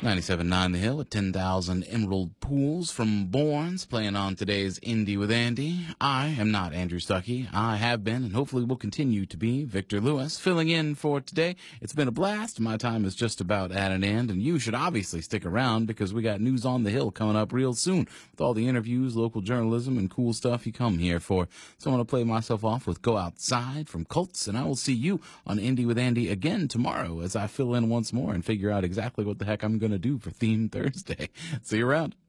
97.9 The Hill at 10,000 Emerald Pools from Bournes, playing on today's Indie with Andy. I am not Andrew Stuckey. I have been, and hopefully will continue to be, Victor Lewis, filling in for today. It's been a blast. My time is just about at an end, and you should obviously stick around because we got News on the Hill coming up real soon with all the interviews, local journalism, and cool stuff you come here for. So I want to play myself off with Go Outside from Cults, and I will see you on Indie with Andy again tomorrow as I fill in once more and figure out exactly what the heck I'm going to do for Theme Thursday. See you around.